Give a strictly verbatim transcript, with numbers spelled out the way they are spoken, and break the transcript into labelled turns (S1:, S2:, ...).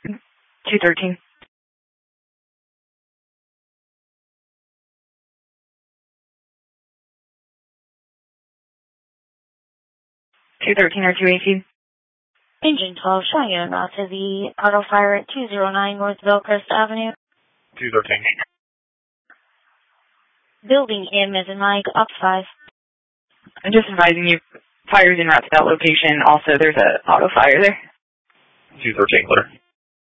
S1: two thirteen. two thirteen or two eighteen.
S2: Engine twelve, showing you out to the auto fire at two oh nine North Bellcrest Avenue.
S3: two thirteen.
S2: Building M as in Mike, up five.
S1: I'm just advising you, fire's en route to that location. Also, there's a auto fire there.
S3: two thirteen, clear.